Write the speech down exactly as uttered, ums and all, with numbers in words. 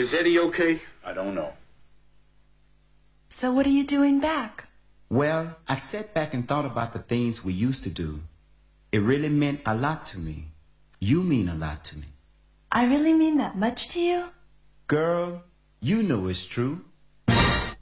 Is Eddie okay? I don't know. So what are you doing back? Well, I sat back and thought about the things we used to do. It really meant a lot to me. You mean a lot to me. I really mean that much to you? Girl, you know it's true.